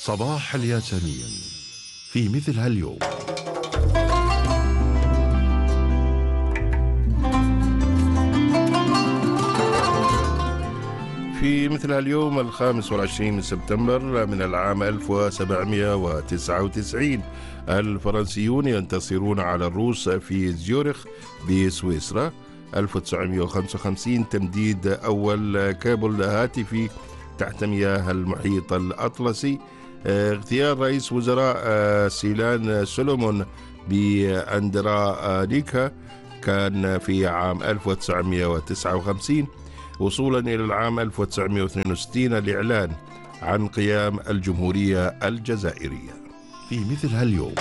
صباح الياسمين في مثل هاليوم. في مثل هاليوم 25 من سبتمبر من العام 1799 الفرنسيون ينتصرون على الروس في زيورخ بسويسرا. 1955 تمديد أول كابل هاتفي تحت مياه المحيط الأطلسي. اغتيال رئيس وزراء سيلان سولومون بأندرانيكا كان في عام 1959. وصولا إلى العام 1962 الإعلان عن قيام الجمهورية الجزائرية. في مثل هاليوم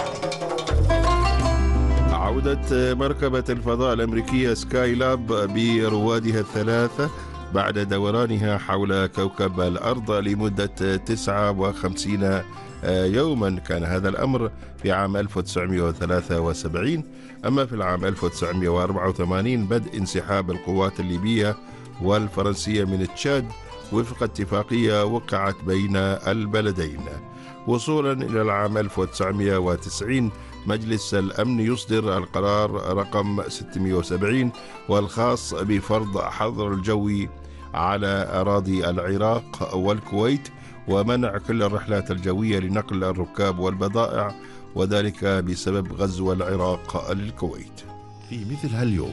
عودة مركبة الفضاء الأمريكية سكاي لاب بروادها الثلاثة بعد دورانها حول كوكب الأرض لمدة 59 يوما. كان هذا الأمر في عام 1973. أما في العام 1984 بدء انسحاب القوات الليبية والفرنسية من تشاد وفق اتفاقية وقعت بين البلدين. وصولا إلى العام 1990 مجلس الأمن يصدر القرار رقم 670 والخاص بفرض حظر الجوي على أراضي العراق والكويت ومنع كل الرحلات الجوية لنقل الركاب والبضائع، وذلك بسبب غزو العراق للكويت. في مثل هاليوم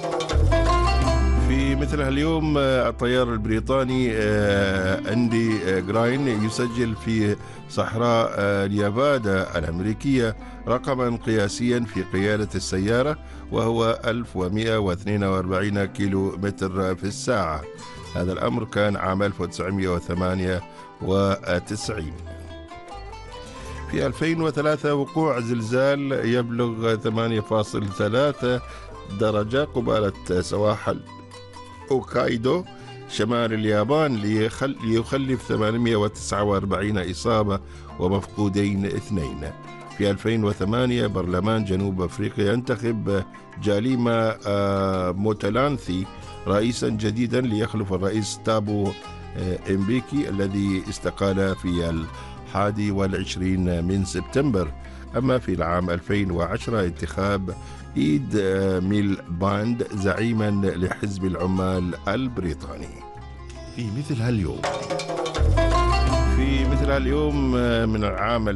الطيار البريطاني أندي جراين يسجل في صحراء نيفادا الأمريكية رقما قياسيا في قيادة السيارة وهو 1142 كيلو متر في الساعة. هذا الأمر كان عام 1998. في 2003 وقوع زلزال يبلغ 8.3 درجة قبالة سواحل هوكايدو شمال اليابان ليخلف 849 إصابة ومفقودين 2. في 2008 برلمان جنوب أفريقيا ينتخب جاليما موتلانثي رئيسا جديدا ليخلف الرئيس تابو إمبيكي الذي استقال في 21 من سبتمبر. أما في العام 2010 انتخاب إيد ميل باند زعيما لحزب العمال البريطاني. في مثل هاليوم من العام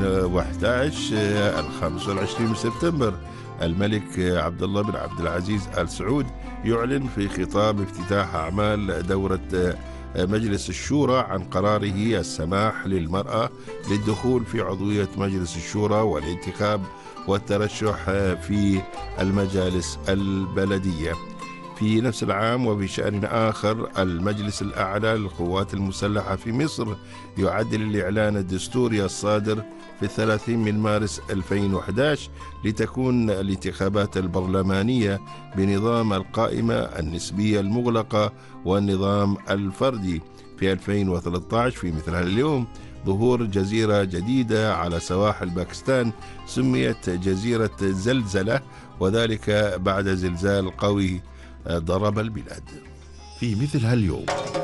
2011 25 سبتمبر الملك عبد الله بن عبد العزيز آل سعود يعلن في خطاب افتتاح أعمال دورة مجلس الشورى عن قراره السماح للمرأة للدخول في عضوية مجلس الشورى والانتخاب والترشح في المجالس البلدية. في نفس العام وفي شأن آخر المجلس الأعلى للقوات المسلحة في مصر يعدل الإعلان الدستوري الصادر في 30 من مارس 2011 لتكون الانتخابات البرلمانية بنظام القائمة النسبية المغلقة والنظام الفردي. في 2013 في مثل هاليوم ظهور جزيرة جديدة على سواحل باكستان سميت جزيرة زلزلة، وذلك بعد زلزال قوي ضرب البلاد. في مثل هاليوم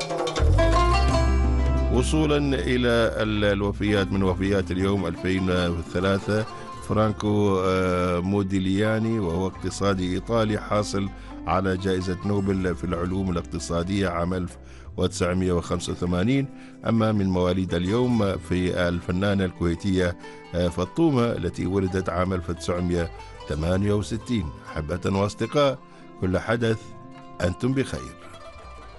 وصولا إلى الوفيات من وفيات اليوم 2003 فرانكو موديلياني وهو اقتصادي إيطالي حاصل على جائزة نوبل في العلوم الاقتصادية عام 1985. أما من مواليد اليوم في الفنانة الكويتية فطومة التي ولدت عام 1968. أحبة وأصدقاء، كل حدث أنتم بخير.